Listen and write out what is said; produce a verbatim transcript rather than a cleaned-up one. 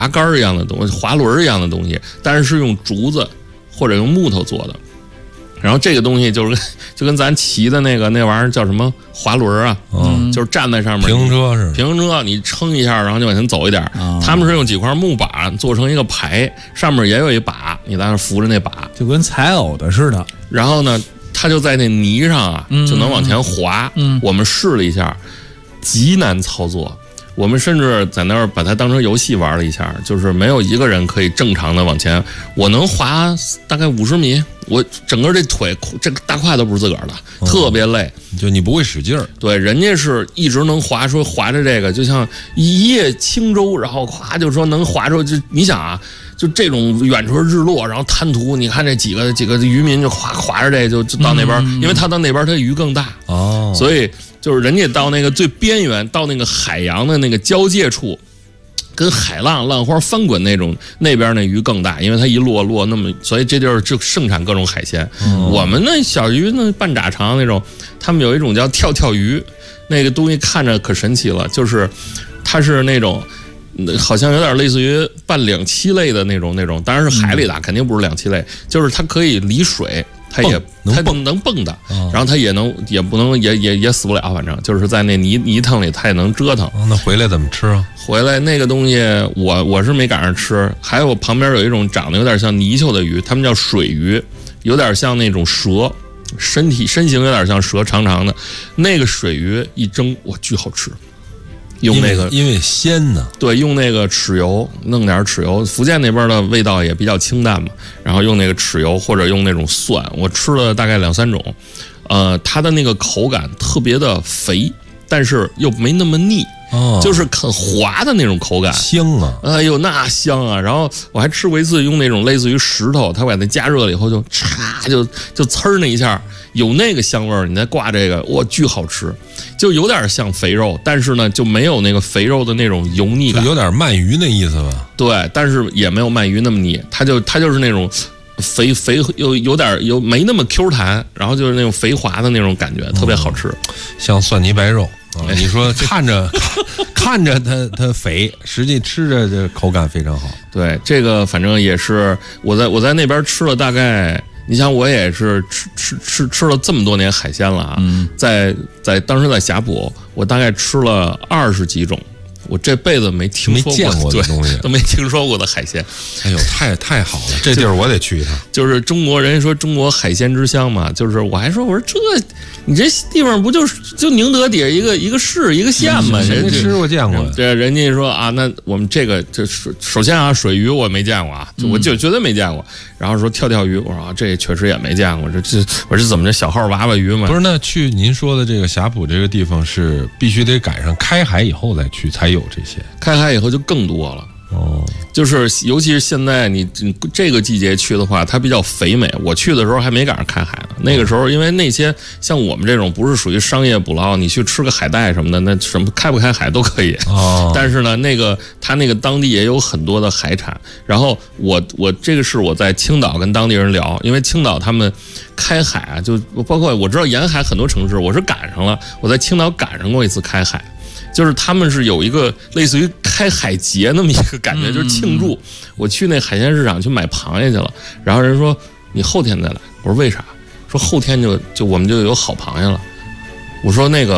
滑竿一样的东西，滑轮一样的东西，但是是用竹子或者用木头做的。然后这个东西就是就跟咱骑的那个那玩意儿叫什么滑轮啊，嗯，就是站在上面， 平衡车是平衡车，你撑一下，然后就往前走一点。嗯、他们是用几块木板做成一个排，上面也有一把，你在那扶着那把， 就跟踩偶的似的。 然后呢，他就在那泥上啊，就能往前滑。嗯，我们试了一下，极难操作。我们甚至在那儿把它当成游戏玩了一下，就是没有一个人可以正常的往前。我能滑大概五十米，我整个这腿这个大胯都不是自个儿的，哦、特别累。 就你不会使劲儿， 对，人家是一直能滑，说滑着这个就像一叶轻舟，然后咵就说能滑出。就你想啊，就这种远处日落，然后滩涂，你看这几个几个渔民就滑滑着这就就到那边，嗯、因为他到那边他鱼更大哦，所以。就是人家到那个最边缘，到那个海洋的那个交界处，跟海浪浪花翻滚那种，那边那鱼更大，因为它一落落那么，所以这地儿就盛产各种海鲜。嗯、我们那小鱼那半拃长那种，他们有一种叫跳跳鱼，那个东西看着可神奇了，就是它是那种。好像有点类似于半两栖类的那种那种，当然是海里的，肯定不是两栖类，就是它可以离水。它也它能蹦的，然后它也能也不能也也也死不了，反正就是在那泥泥塘里它也能折腾。 哦、那回来怎么吃啊？ 回来那个东西我我是没赶上吃。还有旁边有一种长得有点像泥鳅的鱼，它们叫水鱼，有点像那种蛇，身体身形有点像蛇，长长的。那个水鱼一蒸，哇，巨好吃。用那个因为鲜呢， 对，用那个豉油弄点豉油，福建那边的味道也比较清淡嘛，然后用那个豉油或者用那种蒜，我吃了大概两三种，呃，它的那个口感特别的肥，但是又没那么腻。哦，就是很滑的那种口感， 香啊！ 哎呦，那香啊！然后我还吃过一次，用那种类似于石头，它把它加热了以后就嚓就就呲儿那一下，有那个香味儿，你再挂这个，哇，巨好吃，就有点像肥肉，但是呢就没有那个肥肉的那种油腻感， 有点鳗鱼那意思吧？ 对，但是也没有鳗鱼那么腻，它就它就是那种肥肥又有点有没那么 Q 弹，然后就是那种肥滑的那种感觉，特别好吃，嗯、 像蒜泥白肉。啊，你说看着看着它它肥，实际吃着这口感非常好。 对，这个反正也是我在我在那边吃了大概，你想我也是吃吃吃吃了这么多年海鲜了啊，嗯、在在当时在霞浦，我大概吃了二十几种。我这辈子没听说过、 没见过的东西， 都没听说过的海鲜。 哎呦，太太好了，这地儿我得去一趟。 就是中国人说中国海鲜之乡嘛，就是我还说我说这你这地方不就是就宁德底下一个一个市一个县嘛？ 人家吃过见过。 对，人家说啊，那我们这个这首先啊，水鱼我没见过啊，就我就绝对没见过。然后说跳跳鱼，我说啊，这确实也没见过。这这我这怎么这小号娃娃鱼嘛？ 不是，那去您说的这个霞浦这个地方是必须得赶上开海以后再去才有这些， 开海以后就更多了。哦，就是尤其是现在你这个季节去的话，它比较肥美。我去的时候还没赶上开海呢，那个时候因为那些像我们这种不是属于商业捕捞，你去吃个海带什么的，那什么开不开海都可以。哦，但是呢，那个他那个当地也有很多的海产。然后我我这个是我在青岛跟当地人聊，因为青岛他们开海啊，就包括我知道沿海很多城市，我是赶上了，我在青岛赶上过一次开海。就是他们是有一个类似于开海节那么一个感觉，就是庆祝。我去那海鲜市场去买螃蟹去了，然后人说你后天再来，我说为啥？说后天就就我们就有好螃蟹了。我说那个